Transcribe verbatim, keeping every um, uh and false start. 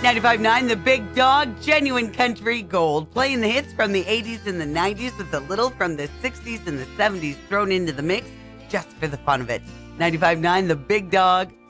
ninety-five point nine The Big Dog, genuine country gold. Playing the hits from the eighties and the nineties with a little from the sixties and the seventies thrown into the mix just for the fun of it. ninety-five point nine The Big Dog,